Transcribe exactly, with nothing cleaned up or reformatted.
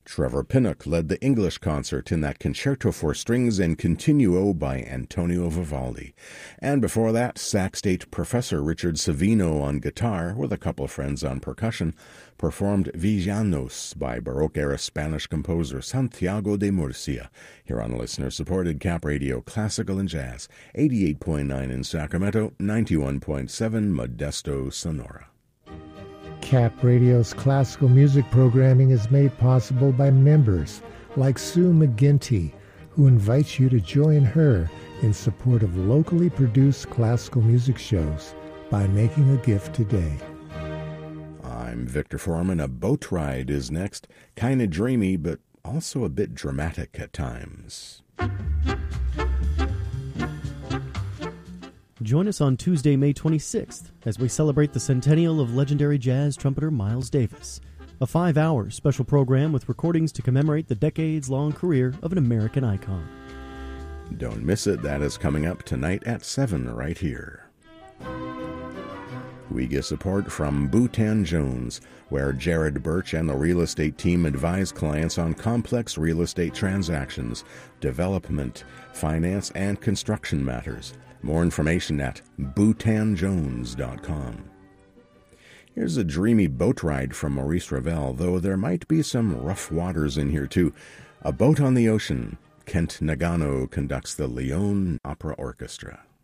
Trevor Pinnock led the English concert in that Concerto for Strings and Continuo by Antonio Vivaldi. And before that, Sac State professor Richard Savino on guitar, with a couple of friends on percussion, performed Villanos by Baroque-era Spanish composer Santiago de Murcia, here on listener-supported Cap Radio Classical and Jazz, eighty-eight point nine in Sacramento, ninety-one point seven Modesto, Sonora. Cap Radio's classical music programming is made possible by members like Sue McGinty, who invites you to join her in support of locally produced classical music shows by making a gift today. I'm Victor Foreman. A boat ride is next. Kinda dreamy, but also a bit dramatic at times. Join us on Tuesday, May twenty-sixth, as we celebrate the centennial of legendary jazz trumpeter Miles Davis. A five-hour special program with recordings to commemorate the decades-long career of an American icon. Don't miss it. That is coming up tonight at seven right here. We get support from Bhutan Jones, where Jared Birch and the real estate team advise clients on complex real estate transactions, development, finance, and construction matters. More information at bhutan jones dot com. Here's a dreamy boat ride from Maurice Ravel, though there might be some rough waters in here too. A Boat on the Ocean. Kent Nagano conducts the Lyon Opera Orchestra.